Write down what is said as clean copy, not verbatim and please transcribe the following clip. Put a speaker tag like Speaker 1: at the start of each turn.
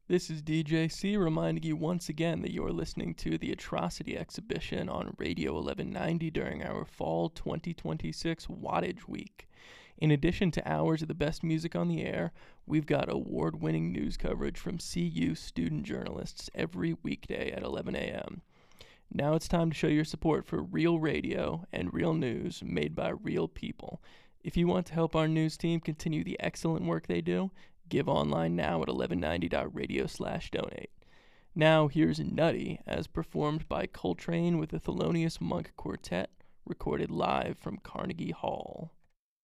Speaker 1: This is DJC reminding you once again that you're listening to the Atrocity Exhibition on Radio 1190 during our Fall 2026 Wattage Week. In addition to hours of the best music on the air, we've got award-winning news coverage from CU student journalists every weekday at 11 a.m. Now it's time to show your support for real radio and real news made by real people. If you want to help our news team continue the excellent work they do, give online now at 1190.radio/donate. Now here's Nutty as performed by Coltrane with the Thelonious Monk Quartet, recorded live from Carnegie Hall.